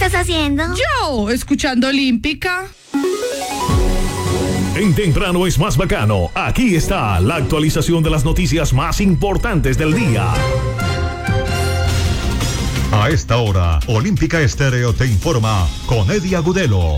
estás haciendo? Yo, escuchando Olímpica. En Temprano es más bacano. Aquí está la actualización de las noticias más importantes del día. A esta hora, Olímpica Estéreo te informa con Eddie Agudelo.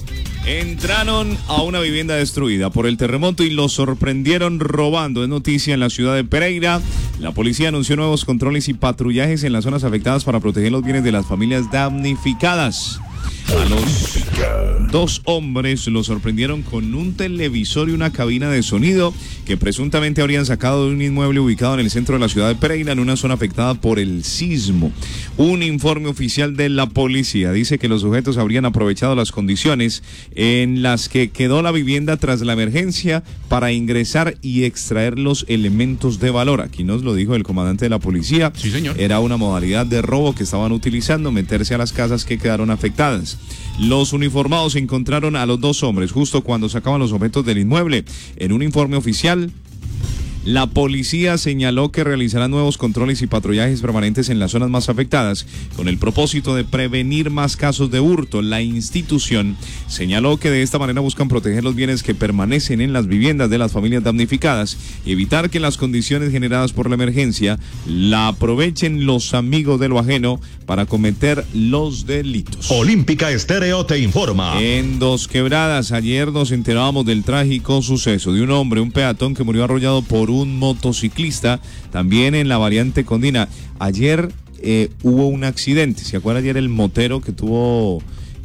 Entraron a una vivienda destruida por el terremoto y los sorprendieron robando. Es noticia en la ciudad de Pereira. La policía anunció nuevos controles y patrullajes en las zonas afectadas para proteger los bienes de las familias damnificadas. A los dos hombres los sorprendieron con un televisor y una cabina de sonido que presuntamente habrían sacado de un inmueble ubicado en el centro de la ciudad de Pereira, en una zona afectada por el sismo. Un informe oficial de la policía dice que los sujetos habrían aprovechado las condiciones en las que quedó la vivienda tras la emergencia para ingresar y extraer los elementos de valor. Aquí nos lo dijo el comandante de la policía. Sí, señor. Era una modalidad de robo que estaban utilizando, meterse a las casas que quedaron afectadas. Los uniformados encontraron a los dos hombres justo cuando sacaban los objetos del inmueble. En un informe oficial, la policía señaló que realizará nuevos controles y patrullajes permanentes en las zonas más afectadas con el propósito de prevenir más casos de hurto. La institución señaló que de esta manera buscan proteger los bienes que permanecen en las viviendas de las familias damnificadas y evitar que las condiciones generadas por la emergencia la aprovechen los amigos de lo ajeno para cometer los delitos. Olímpica Estéreo te informa. En Dos Quebradas, ayer nos enterábamos del trágico suceso de un hombre, un peatón que murió arrollado por un motociclista, también en la variante Condina. Ayer hubo un accidente, ¿se acuerdan ayer el motero que tuvo...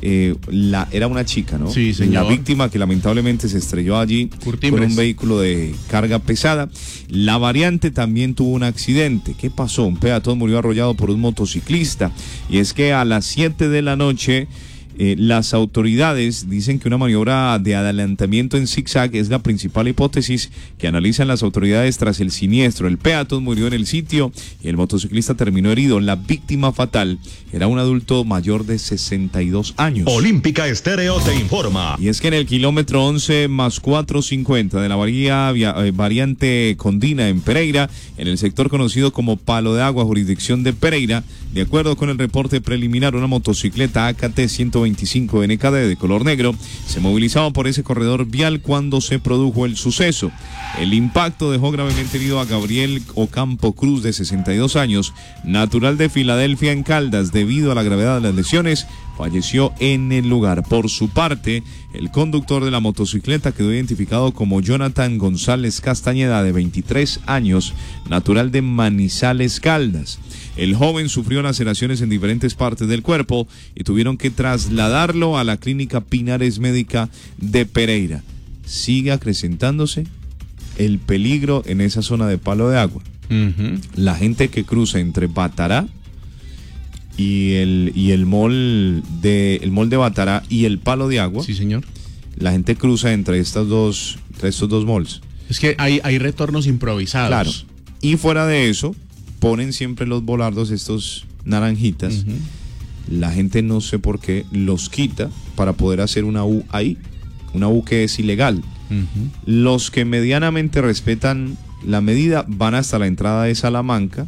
era una chica, ¿no? Sí, señor. La víctima que lamentablemente se estrelló allí con un vehículo de carga pesada. La variante también tuvo un accidente. ¿Qué pasó? Un peatón murió arrollado por un motociclista. Y es que a las 7 de la noche... las autoridades dicen que una maniobra de adelantamiento en zigzag es la principal hipótesis que analizan las autoridades tras el siniestro. El peatón murió en el sitio y el motociclista terminó herido. La víctima fatal era un adulto mayor de 62 años. Olímpica Estéreo te informa. Y es que en el kilómetro 11 más 450 de la variante Condina en Pereira, en el sector conocido como Palo de Agua, jurisdicción de Pereira, de acuerdo con el reporte preliminar, una motocicleta AKT 125 NKD de color negro se movilizaba por ese corredor vial cuando se produjo el suceso. El impacto dejó gravemente herido a Gabriel Ocampo Cruz, de 62 años, natural de Filadelfia en Caldas. Debido a la gravedad de las lesiones, falleció en el lugar. Por su parte, el conductor de la motocicleta quedó identificado como Jonathan González Castañeda, de 23 años, natural de Manizales, Caldas. El joven sufrió laceraciones en diferentes partes del cuerpo y tuvieron que trasladarlo a la clínica Pinares Médica de Pereira. Sigue acrecentándose el peligro en esa zona de Palo de Agua. La gente que cruza entre Batará y el mall de Batará y el Palo de Agua. Sí, señor. La gente cruza entre estos dos malls. Es que hay retornos improvisados. Claro. Y fuera de eso, ponen siempre los volardos, estos naranjitas. La gente, no sé por qué, los quita para poder hacer una U ahí. Una U que es ilegal. Los que medianamente respetan la medida van hasta la entrada de Salamanca.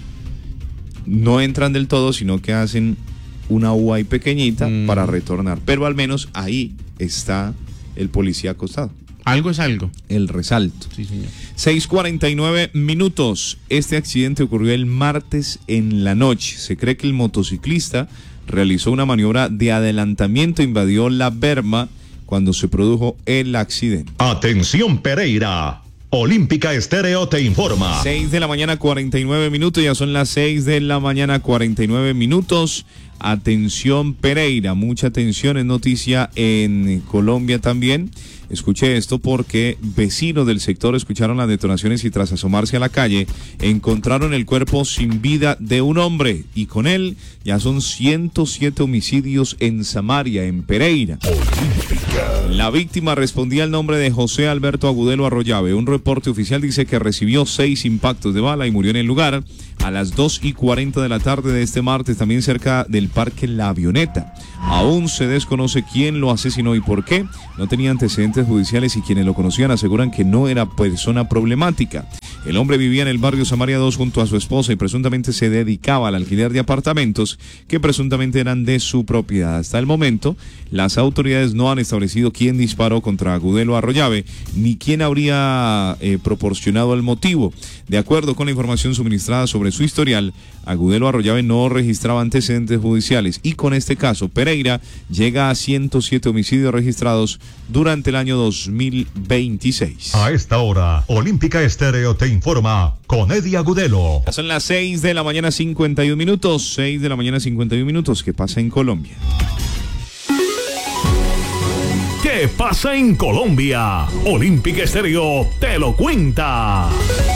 No entran del todo, sino que hacen una U ahí pequeñita para retornar. Pero al menos ahí está el policía acostado. Algo es algo. El resalto. Sí, señor. 6:49 minutos. Este accidente ocurrió el martes en la noche. Se cree que el motociclista realizó una maniobra de adelantamiento, invadió la berma cuando se produjo el accidente. Atención Pereira. Olímpica Estéreo te informa. 6 de la mañana 49 minutos, ya son las 6 de la mañana 49 minutos. Atención Pereira, mucha atención, es noticia en Colombia también. Escuché esto porque vecinos del sector escucharon las detonaciones y tras asomarse a la calle encontraron el cuerpo sin vida de un hombre y con él ya son 107 homicidios en Samaria, en Pereira. La víctima respondía al nombre de José Alberto Agudelo Arroyave. Un reporte oficial dice que recibió 6 impactos de bala y murió en el lugar a las 2:40 de la tarde de este martes, también cerca del Parque La Avioneta. Aún se desconoce quién lo asesinó y por qué. No tenía antecedentes judiciales y quienes lo conocían aseguran que no era persona problemática. El hombre vivía en el barrio Samaria 2 junto a su esposa y presuntamente se dedicaba al alquiler de apartamentos que presuntamente eran de su propiedad. Hasta el momento, las autoridades no han establecido quién disparó contra Agudelo Arroyave ni quién habría proporcionado el motivo. De acuerdo con la información suministrada sobre su historial, Agudelo Arroyave no registraba antecedentes judiciales y con este caso Pereira llega a 107 homicidios registrados durante el año 2026. A esta hora, Olímpica Estéreo te informa con Eddie Agudelo. Ya son las 6 de la mañana 51 minutos, 6 de la mañana 51 minutos. ¿Qué pasa en Colombia? ¿Qué pasa en Colombia? Olímpica Estéreo te lo cuenta.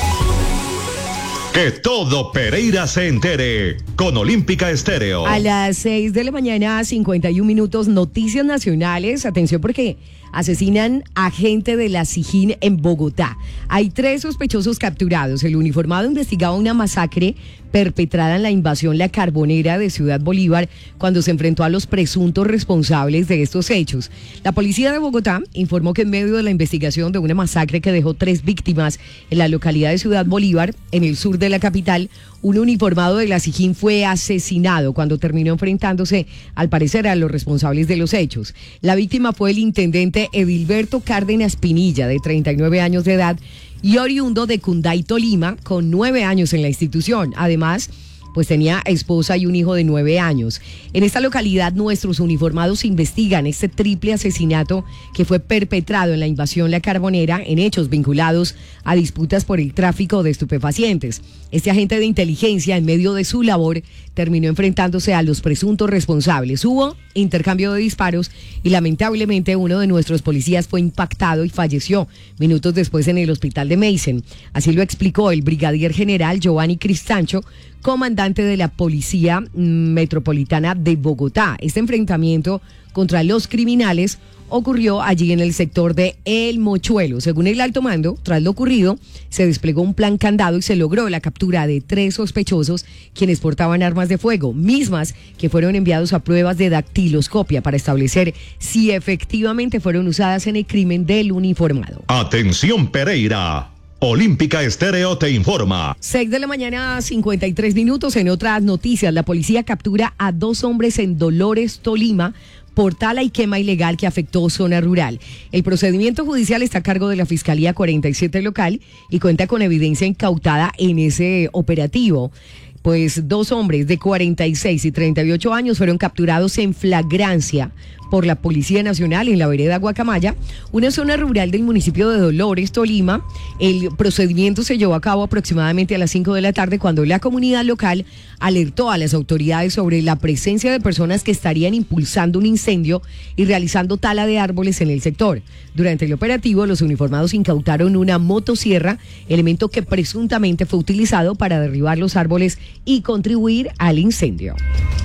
Que todo Pereira se entere con Olímpica Estéreo. A las 6 de la mañana, 51 minutos, noticias nacionales. Atención porque asesinan a agente de la SIJÍN en Bogotá. Hay 3 sospechosos capturados. El uniformado investigaba una masacre perpetrada en la invasión La Carbonera de Ciudad Bolívar cuando se enfrentó a los presuntos responsables de estos hechos. La policía de Bogotá informó que en medio de la investigación de una masacre que dejó 3 víctimas en la localidad de Ciudad Bolívar, en el sur de la capital, un uniformado de la SIJÍN fue asesinado cuando terminó enfrentándose, al parecer, a los responsables de los hechos. La víctima fue el intendente Edilberto Cárdenas Pinilla, de 39 años de edad, y oriundo de Cunday, Tolima, con 9 años en la institución. Además, pues tenía esposa y un hijo de 9 años. En esta localidad nuestros uniformados investigan este triple asesinato que fue perpetrado en la invasión La Carbonera en hechos vinculados a disputas por el tráfico de estupefacientes. Este agente de inteligencia, en medio de su labor, terminó enfrentándose a los presuntos responsables. Hubo intercambio de disparos y lamentablemente uno de nuestros policías fue impactado y falleció minutos después en el hospital de Meissen. Así lo explicó el brigadier general Giovanni Cristancho, comandante de la Policía Metropolitana de Bogotá. Este enfrentamiento contra los criminales ocurrió allí en el sector de El Mochuelo. Según el alto mando, tras lo ocurrido, se desplegó un plan candado y se logró la captura de 3 sospechosos quienes portaban armas de fuego, mismas que fueron enviados a pruebas de dactiloscopia para establecer si efectivamente fueron usadas en el crimen del uniformado. Atención Pereira. Olímpica Estéreo te informa. 6 de la mañana, 53 minutos. En otras noticias, la policía captura a 2 hombres en Dolores, Tolima, por tala y quema ilegal que afectó zona rural. El procedimiento judicial está a cargo de la Fiscalía 47 local y cuenta con evidencia incautada en ese operativo. Pues 2 hombres de 46 y 38 años fueron capturados en flagrancia por la Policía Nacional en la vereda Guacamaya, una zona rural del municipio de Dolores, Tolima. El procedimiento se llevó a cabo aproximadamente a las 5 de la tarde cuando la comunidad local alertó a las autoridades sobre la presencia de personas que estarían impulsando un incendio y realizando tala de árboles en el sector. Durante el operativo, los uniformados incautaron una motosierra, elemento que presuntamente fue utilizado para derribar los árboles y contribuir al incendio.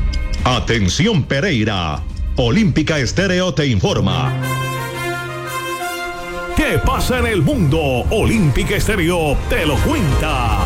Atención Pereira. Olímpica Estéreo te informa. ¿Qué pasa en el mundo? Olímpica Estéreo te lo cuenta.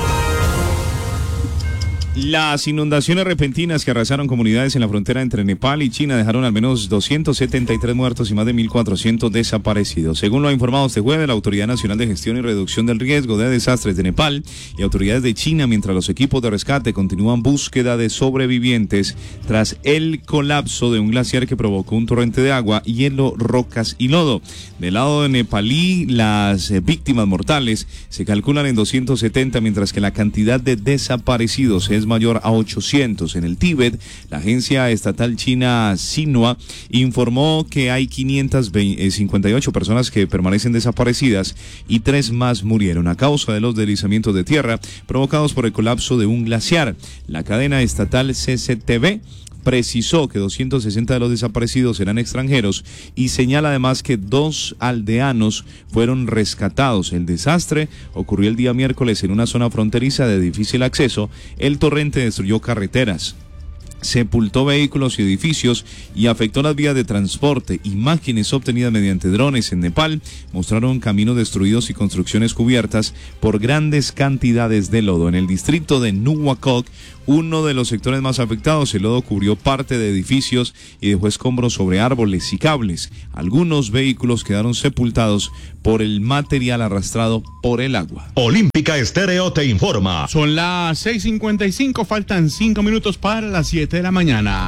Las inundaciones repentinas que arrasaron comunidades en la frontera entre Nepal y China dejaron al menos 273 muertos y más de 1.400 desaparecidos. Según lo ha informado este jueves la Autoridad Nacional de Gestión y Reducción del Riesgo de Desastres de Nepal y autoridades de China, mientras los equipos de rescate continúan búsqueda de sobrevivientes tras el colapso de un glaciar que provocó un torrente de agua, hielo, rocas y lodo. Del lado de nepalí, las víctimas mortales se calculan en 270, mientras que la cantidad de desaparecidos es mayor a 800. En el Tíbet, la agencia estatal china Xinhua informó que hay 558 personas que permanecen desaparecidas y 3 más murieron a causa de los deslizamientos de tierra provocados por el colapso de un glaciar. La cadena estatal CCTV precisó que 260 de los desaparecidos eran extranjeros y señala además que 2 aldeanos fueron rescatados. El desastre ocurrió el día miércoles en una zona fronteriza de difícil acceso. El torrente destruyó carreteras, sepultó vehículos y edificios y afectó las vías de transporte. Imágenes obtenidas mediante drones en Nepal mostraron caminos destruidos y construcciones cubiertas por grandes cantidades de lodo. En el distrito de Nuwakot, uno de los sectores más afectados, el lodo cubrió parte de edificios y dejó escombros sobre árboles y cables. Algunos vehículos quedaron sepultados por el material arrastrado por el agua. Olímpica Estéreo te informa. Son las 6:55, faltan 5 minutos para las 7 de la mañana.